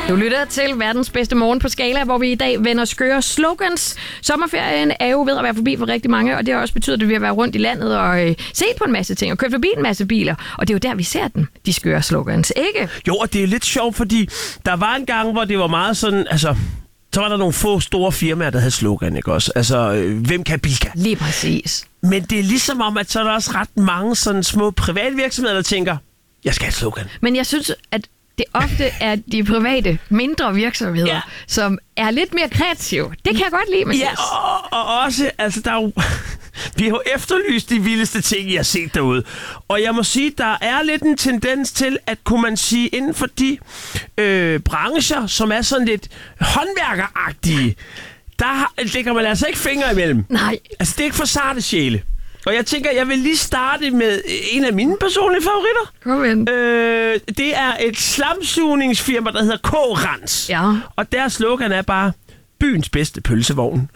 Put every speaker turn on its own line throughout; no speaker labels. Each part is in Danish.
Du lytter til verdens bedste morgen på Skala, hvor vi i dag vender skøre slogans. Sommerferien er jo ved at være forbi for rigtig mange, og det har også betydet, at vi har været rundt i landet og set på en masse ting og kørt forbi en masse biler. Og det er jo der, vi ser den, de skøre slogans, ikke?
Jo, og det er lidt sjovt, fordi der var en gang, hvor det var meget sådan, altså... Så var der nogle få store firmaer, der havde slogan, ikke også? Altså, hvem kan Bilka?
Lige præcis.
Men det er ligesom om, at så er der også ret mange sådan små private virksomheder, der tænker, jeg skal have et slogan.
Men jeg synes, at det ofte er de private, mindre virksomheder, som er lidt mere kreative. Det kan jeg godt lide, Mathias.
Ja, og også, altså der er jo... Vi har jo efterlyst de vildeste ting, jeg har set derude. Og jeg må sige, der er lidt en tendens til, at kunne man sige, inden for de brancher, som er sådan lidt håndværkeragtige, der lægger man altså ikke fingre imellem.
Nej.
Altså, det er ikke for sarte sjæle. Og jeg tænker, jeg vil lige starte med en af mine personlige favoritter.
Kom ind.
Det er et slamsugningsfirma, der hedder K-Rens.
Ja.
Og deres slogan er bare, byens bedste pølsevogn.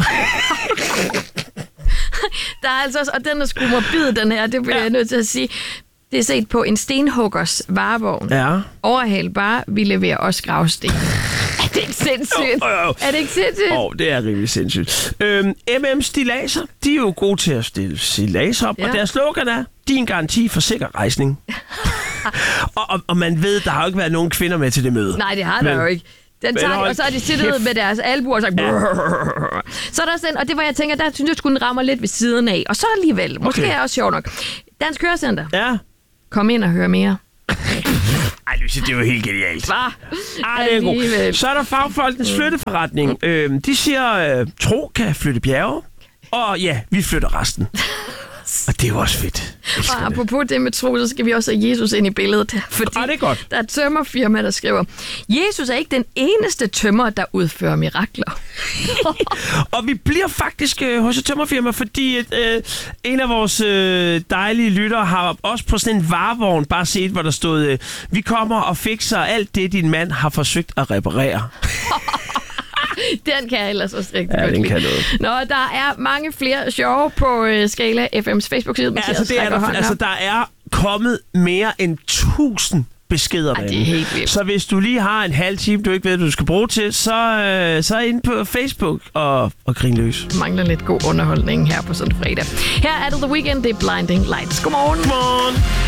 Der er altså også, og den er sgu morbid, den her, det bliver jeg nødt til at sige. Det er set på en stenhuggers varevogn.
Ja.
Overhal bare, vi leverer også gravsten. Er det ikke sindssygt? Er det ikke sindssygt?
Det er rimelig sindssygt. MM Stillaser, de er jo gode til at stille stillaser op, og deres slogan er, din garanti for sikker rejsning. og man ved, der har jo ikke været nogen kvinder med til det møde.
Nej, det har der jo ikke. Den tager de, og så har de siddet med deres albuer og sagt... Så er der sådan, og det var jeg tænker, der synes jeg, skulle den rammer lidt ved siden af. Og så alligevel, måske er også sjovt nok. Dansk Kørecenter.
Ja.
Kom ind og hør mere.
Ej, Lucy, det er jo helt genialt.
Hva?
Ej, det er god. Så er der fagfolkens flytteforretning. De siger, tro kan flytte bjerge. Og ja, vi flytter resten. Og det er jo også fedt.
Og apropos det med tro, så skal vi også have Jesus ind i billedet her. Fordi
det er godt.
Der er et tømmerfirma, der skriver, Jesus er ikke den eneste tømrer, der udfører mirakler.
Og vi bliver faktisk hos et tømmerfirma, fordi en af vores dejlige lyttere har også på sådan en varevogn bare set, hvor der stod, vi kommer og fikser alt det, din mand har forsøgt at reparere.
Den kan jeg ellers også rigtig godt lide. Nå, der er mange flere sjove på Skala FM's Facebook-side.
Der er kommet mere end 1000 beskeder derinde.
Det er helt vildt.
Så hvis du lige har en halv time, du ikke ved, du skal bruge til, så ind på Facebook og grin løs.
Mangler lidt god underholdning her på sådan en fredag. Her er det The Weeknd, det er Blinding Lights. Godmorgen.
Godmorgen.